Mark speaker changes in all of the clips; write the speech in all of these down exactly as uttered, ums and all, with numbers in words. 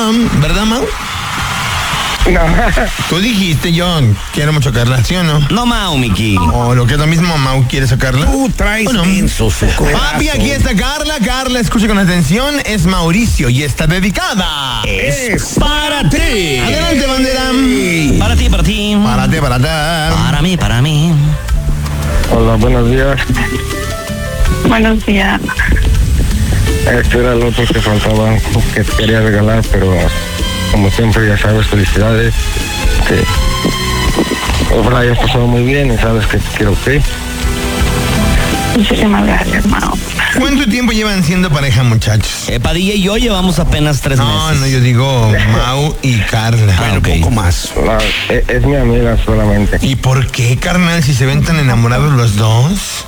Speaker 1: no, ¿verdad, Mau?
Speaker 2: No.
Speaker 1: Tú dijiste, yo quiero mucho a Carla, ¿sí o no?
Speaker 3: No, Mau, Miki.
Speaker 1: O lo que es lo mismo, Mau, ¿quieres a Carla?
Speaker 4: Tú traes
Speaker 1: Bueno.
Speaker 4: menso su corazón.
Speaker 1: Papi, aquí está Carla. Carla, escucha con atención. Es Mauricio y está dedicada.
Speaker 4: Es para ti.
Speaker 1: Adelante, bandera.
Speaker 3: Para ti, para ti.
Speaker 1: Párate, párate.
Speaker 3: Para mí, para mí.
Speaker 2: Hola, buenos días.
Speaker 5: Buenos días.
Speaker 2: Este era el otro que faltaba, que te quería regalar, pero como siempre, ya sabes, felicidades. Que ojalá hayas pasado muy bien y sabes que te quiero, ¿ok?
Speaker 5: Muchísimas gracias, Mau.
Speaker 1: ¿Cuánto tiempo llevan siendo pareja, muchachos?
Speaker 3: Eh, Padilla y yo llevamos apenas tres
Speaker 1: No,
Speaker 3: meses.
Speaker 1: no, yo digo Mau y Carla.
Speaker 3: Ah, ok.
Speaker 4: Un poco más.
Speaker 2: No, es, es mi amiga solamente.
Speaker 1: ¿Y por qué, carnal, si se ven tan enamorados los dos?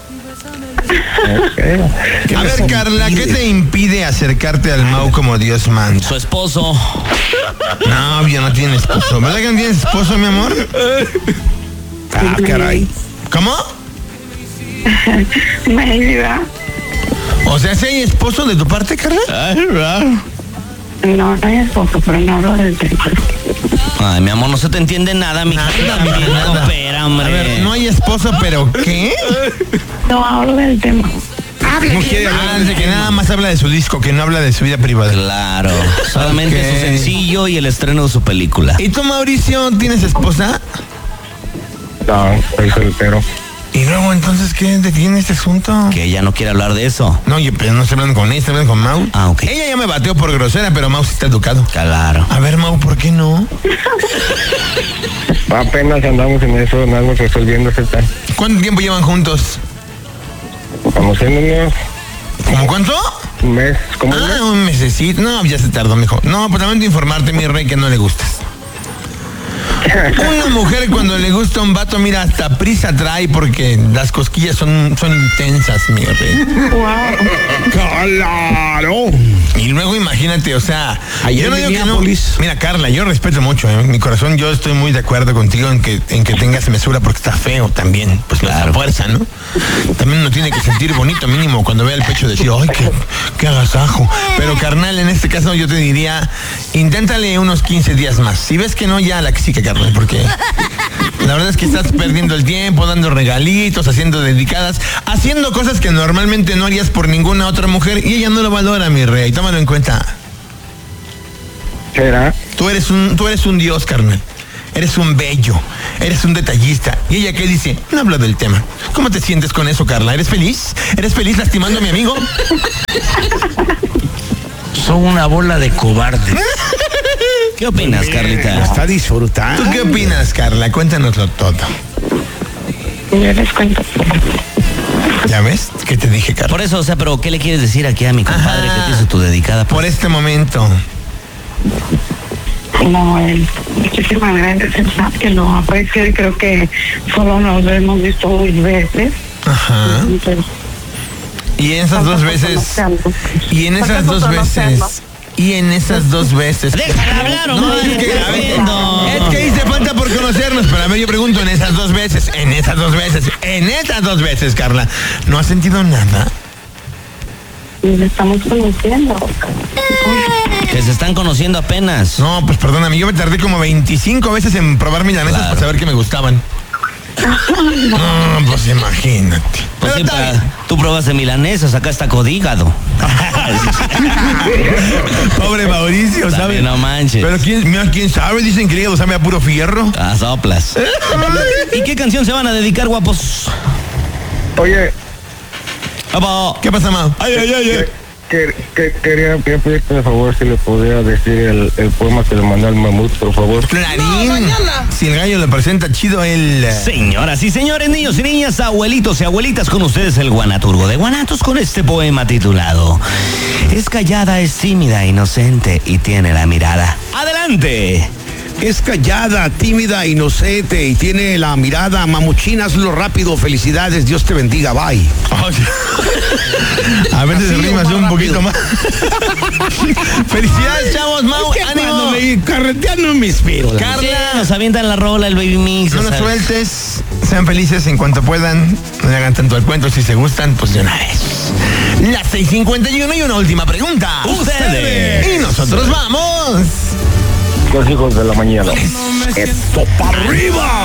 Speaker 2: Ok.
Speaker 1: A ver, Carla, ¿qué te impide acercarte al Mau como Dios manda?
Speaker 3: Su esposo.
Speaker 1: No, ya no tiene esposo. ¿Verdad que no tienes esposo, mi amor?
Speaker 4: Ah, caray.
Speaker 1: ¿Cómo?
Speaker 5: Me ayuda.
Speaker 1: O sea, ¿si hay esposo de tu parte, Carla?
Speaker 5: No, no hay esposo, pero no hablo del tema.
Speaker 3: Ay, mi amor, no se te entiende nada, mi
Speaker 1: Nada,
Speaker 3: también.
Speaker 1: nada.
Speaker 3: No, espera, hombre.
Speaker 1: A ver, no hay esposo, pero ¿qué?
Speaker 5: No hablo del tema.
Speaker 1: No quiere hablar de que nada más habla de su disco, que no habla de su vida privada.
Speaker 3: Claro, solamente
Speaker 1: Ok.
Speaker 3: su sencillo y el estreno de su película.
Speaker 1: ¿Y tú, Mauricio, tienes esposa?
Speaker 2: No, soy soltero.
Speaker 1: ¿Y luego entonces qué detiene este asunto?
Speaker 3: Que ella no quiere hablar de eso.
Speaker 1: No, yo pero no estoy hablando con ella, estoy hablando con Mau.
Speaker 3: Ah, ok.
Speaker 1: Ella ya me bateó por grosera, pero Mau sí está educado.
Speaker 3: Claro.
Speaker 1: A ver, Mau, ¿por qué no?
Speaker 2: Apenas andamos en eso, andamos resolviendo ese tal.
Speaker 1: ¿Cuánto tiempo llevan juntos?
Speaker 2: Conociéndonos
Speaker 1: ¿Cómo cuánto?
Speaker 2: un mes, como un mes.
Speaker 1: Ah, un mesecito. No, ya se tardó, mijo. No, pues lamento informarte, mi rey, que no le gustas. Una mujer cuando le gusta un vato, mira, hasta prisa trae porque las cosquillas son, son intensas, mi rey.
Speaker 5: Wow.
Speaker 4: Claro.
Speaker 1: Y luego imagínate, o sea,
Speaker 4: Allá
Speaker 1: yo no
Speaker 4: en
Speaker 1: digo que no.
Speaker 4: Minneapolis.
Speaker 1: Mira, Carla, yo respeto mucho, ¿eh? Mi corazón, yo estoy muy de acuerdo contigo en que, en que tengas mesura porque está feo también, pues la
Speaker 3: Claro.
Speaker 1: fuerza, ¿no? También uno tiene que sentir bonito mínimo cuando vea el pecho decir, ay, qué, qué agasajo. Pero carnal, en este caso yo te diría, inténtale unos quince días más. Si ves que no, ya la que sí que carnal, porque la verdad es que estás perdiendo el tiempo, dando regalitos, haciendo dedicadas, haciendo cosas que normalmente no harías por ninguna otra mujer y ella no lo valora, mi rey. Tómalo en cuenta.
Speaker 2: ¿Será?
Speaker 1: Tú eres un, tú eres un dios, carnal. Eres un bello, eres un detallista. ¿Y ella qué dice? No habla del tema. ¿Cómo te sientes con eso, Carla? ¿Eres feliz? ¿Eres feliz lastimando a mi amigo?
Speaker 4: Son una bola de cobardes.
Speaker 3: ¿Qué opinas, Carlita?
Speaker 4: Está disfrutando.
Speaker 1: ¿Tú qué opinas, Carla? Cuéntanoslo todo.
Speaker 5: Yo les cuento.
Speaker 1: ¿Ya ves? ¿Qué te dije, Carla?
Speaker 3: Por eso, o sea, pero ¿qué le quieres decir aquí a mi compadre
Speaker 1: Ajá.
Speaker 3: que te hizo tu dedicada?
Speaker 1: Por este momento.
Speaker 5: No, él. Muchísimas gracias. Él sabe que lo aprecio y creo que solo nos hemos visto dos veces.
Speaker 1: Ajá.
Speaker 5: Entonces,
Speaker 1: Y en esas dos veces. Y en esas dos veces. Y en esas dos veces.
Speaker 3: Déjala hablar,
Speaker 1: No,
Speaker 3: Omar,
Speaker 1: es que,
Speaker 3: estás
Speaker 1: a ver,
Speaker 3: viendo.
Speaker 1: es que hice falta por conocernos, pero a ver, yo pregunto, en esas dos veces, en esas dos veces, en esas dos veces, Carla, ¿no has sentido nada?
Speaker 5: nos estamos conociendo.
Speaker 3: Que se están conociendo apenas.
Speaker 1: No, pues perdóname, yo me tardé como veinticinco veces en probar milanesas
Speaker 3: Claro.
Speaker 1: para saber que me gustaban. No, pues imagínate.
Speaker 3: Pues
Speaker 1: Pero
Speaker 3: sí,
Speaker 1: está
Speaker 3: pa-
Speaker 1: bien.
Speaker 3: tú probaste milanesas, acá está codígado.
Speaker 1: Pobre Mauricio, ¿sabes?
Speaker 3: También no manches.
Speaker 1: Pero quién, mira, quién sabe, dicen que lo sabe a puro fierro.
Speaker 3: Ah, soplas. ¿Y qué canción se van a dedicar, guapos?
Speaker 2: Oye,
Speaker 3: Vamos.
Speaker 1: ¿Qué pasa, Mau? Ay, ay, ay, ay.
Speaker 2: que, que, quería, quería pedirte de favor si le podía decir el, el poema que le mandé al mamut, por favor.
Speaker 1: Clarín. Si el gallo le presenta chido, él.
Speaker 3: Señoras y señores, niños y niñas, abuelitos y abuelitas, con ustedes el Guanaturgo de Guanatos con este poema titulado Es callada, es tímida, inocente y tiene la mirada. ¡Adelante!
Speaker 4: Es callada, tímida, inocente y tiene la mirada mamuchina. Hazlo rápido. Felicidades. Dios te bendiga. Bye.
Speaker 1: A veces se
Speaker 4: Así,
Speaker 1: rimas
Speaker 4: o más
Speaker 1: un poquito
Speaker 4: rápido.
Speaker 1: más. Felicidades, chavos, Mau.
Speaker 4: Es que
Speaker 1: ánimo.
Speaker 4: cuando me carreteando me inspiro. la
Speaker 1: Carla.
Speaker 3: Sí, nos avientan la rola, el baby mix.
Speaker 1: No
Speaker 3: ya
Speaker 1: nos
Speaker 3: sabes.
Speaker 1: sueltes, sean felices en cuanto puedan, no le hagan tanto al cuento, si se gustan, pues de una vez. Las seis cincuenta y uno y una última pregunta.
Speaker 3: Ustedes.
Speaker 1: Y nosotros vamos.
Speaker 2: Los hijos de la mañana.
Speaker 4: ¡Esto para arriba!